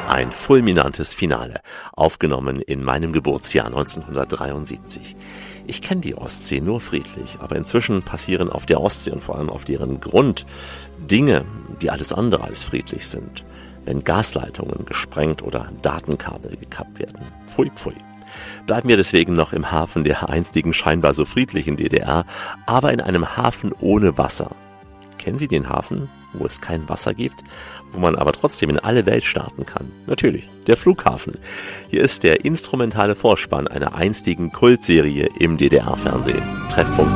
Ein fulminantes Finale, aufgenommen in meinem Geburtsjahr 1973. Ich kenne die Ostsee nur friedlich, aber inzwischen passieren auf der Ostsee und vor allem auf deren Grund Dinge, die alles andere als friedlich sind. Wenn Gasleitungen gesprengt oder Datenkabel gekappt werden. Pfui, pfui. Bleiben wir deswegen noch im Hafen der einstigen scheinbar so friedlichen DDR, aber in einem Hafen ohne Wasser. Kennen Sie den Hafen, wo es kein Wasser gibt, wo man aber trotzdem in alle Welt starten kann? Natürlich, der Flughafen. Hier ist der instrumentale Vorspann einer einstigen Kultserie im DDR-Fernsehen. Treffpunkt